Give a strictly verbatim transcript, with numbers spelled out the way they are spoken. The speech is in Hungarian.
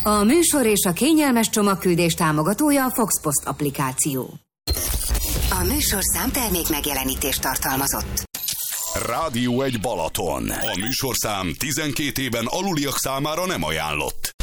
A műsor és a kényelmes csomagküldés támogatója a Foxpost applikáció. A műsorszám termék megjelenítést tartalmazott. Rádió egy Balaton. A műsorszám tizenkét éven aluliak számára nem ajánlott.